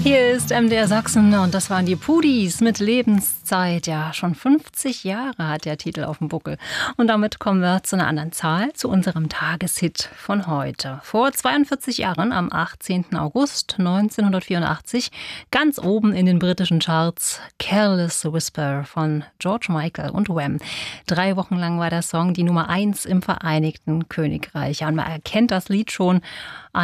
Hier ist MDR Sachsen und das waren die Pudis mit Lebenszeit. Ja, schon 50 Jahre hat der Titel auf dem Buckel. Und damit kommen wir zu einer anderen Zahl, zu unserem Tageshit von heute. Vor 42 Jahren, am 18. August 1984, ganz oben in den britischen Charts, Careless Whisper von George Michael und Wham. 3 Wochen lang war der Song die Nummer 1 im Vereinigten Königreich. Ja, und man erkennt das Lied schon